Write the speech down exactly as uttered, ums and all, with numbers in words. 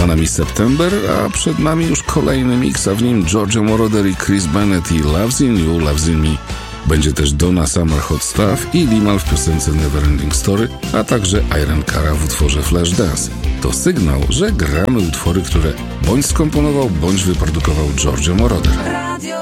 Za nami September, a przed nami już kolejny mix, a w nim Giorgio Moroder i Chris Bennett i Loves in You, Loves in Me. Będzie też Donna Summer Hot Stuff i Limal w piosence Neverending Story, a także Irene Cara w utworze Flashdance. To sygnał, że gramy utwory, które bądź skomponował, bądź wyprodukował Giorgio Moroder.